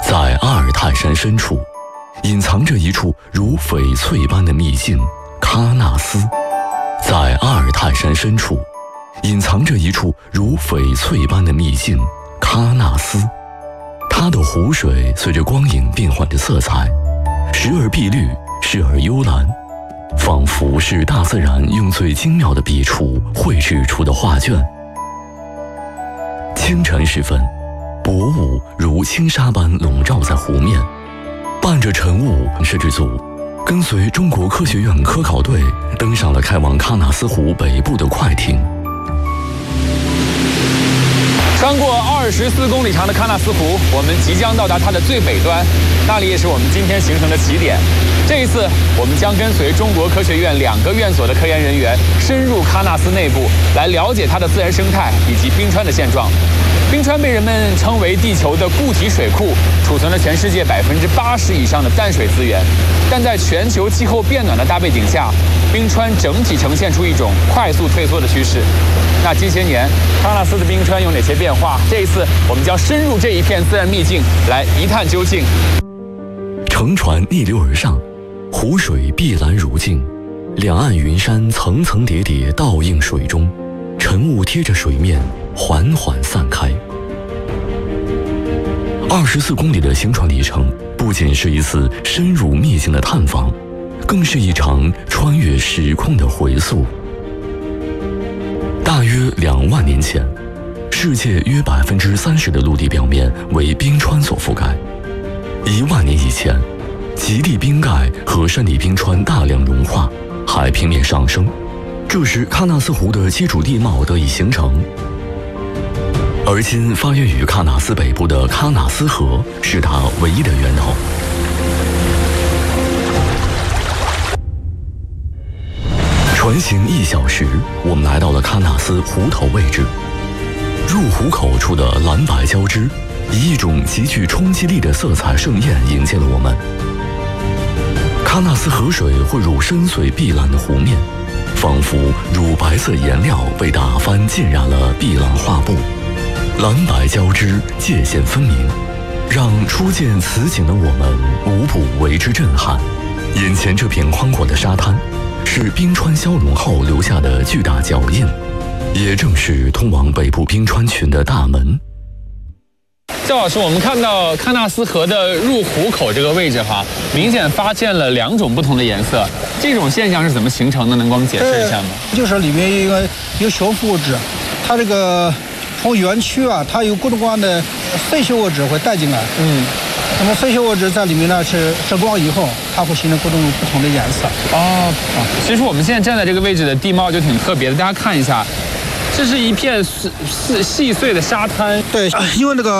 在阿尔泰山深处，隐藏着一处如翡翠般的秘境——喀纳斯。在阿尔泰山深处，隐藏着一处如翡翠般的秘境——喀纳斯。它的湖水随着光影变换着色彩，时而碧绿，时而幽蓝，仿佛是大自然用最精妙的笔触绘制出的画卷。清晨时分，薄雾如轻纱般笼罩在湖面，伴着晨雾，摄制组跟随中国科学院科考队登上了开往喀纳斯湖北部的快艇。 穿过24公里长的喀纳斯湖，我们即将到达它的最北端，那里也是我们今天行程的起点。这一次，我们将跟随中国科学院2个院所的科研人员深入喀纳斯内部，来了解它的自然生态以及冰川的现状。冰川被人们称为地球的固体水库，储存了全世界80%以上的淡水资源。但在全球气候变暖的大背景下，冰川整体呈现出一种快速退缩的趋势。那近些年，喀纳斯的冰川有哪些变化？这一次，我们将深入这一片自然秘境，来一探究竟。 乘船逆流而上，湖水碧蓝如镜，两岸云山层层叠叠倒映水中，晨雾贴着水面缓缓散开。24公里的行船里程，不仅是一次深入秘境的探访，更是一场穿越时空的回溯。大约2万年前，世界约30%的陆地表面为冰川所覆盖。1万年以前，极地冰盖和山地冰川大量融化，海平面上升，这时喀纳斯湖的基础地貌得以形成。而今发源于喀纳斯北部的喀纳斯河是它唯一的源头。船行1小时，我们来到了喀纳斯湖头位置。入湖口处的蓝白交织，以一种极具冲击力的色彩盛宴迎接了我们。喀纳斯河水汇入深邃碧蓝的湖面，仿佛乳白色颜料被打翻浸染了碧蓝画布，蓝白交织，界限分明，让初见此景的我们无不为之震撼。眼前这片宽阔的沙滩，是冰川消融后留下的巨大脚印，也正是通往北部冰川群的大门。 赵老师，我们看到喀纳斯河的入湖口这个位置哈，明显发现了2种不同的颜色，这种现象是怎么形成的？能给我们解释一下吗？ 就是里面有小腐物质，它这个从园区啊，它有各种各样的废弃物质会带进来。那么废弃物质在里面呢是遮光以后，它会形成各种不同的颜色。 其实我们现在站在这个位置的地貌就挺特别的，大家看一下，这是一片细碎的沙滩。 对，因为那个